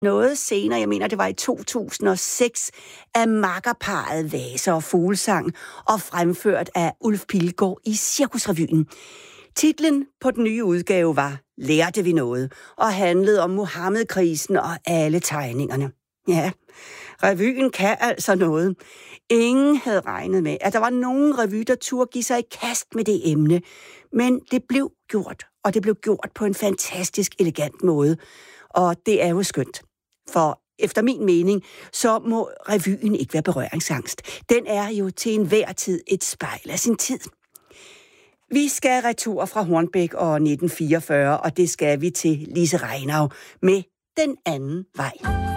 noget senere, jeg mener det var i 2006, af makkerparret Vasa og Fuglsang og fremført af Ulf Pilgaard i Cirkusrevyen. Titlen på den nye udgave var Lærte vi noget, og handlede om Muhammedkrisen og alle tegningerne. Ja, revyen kan altså noget. Ingen havde regnet med, at der var nogen revy, der turde give sig i kast med det emne. Men det blev gjort, og det blev gjort på en fantastisk elegant måde. Og det er jo skønt. For efter min mening, så må revyen ikke være berøringsangst. Den er jo til enhver tid et spejl af sin tid. Vi skal retur fra Hornbæk og 1944, og det skal vi til Lise Reinau med Den anden vej.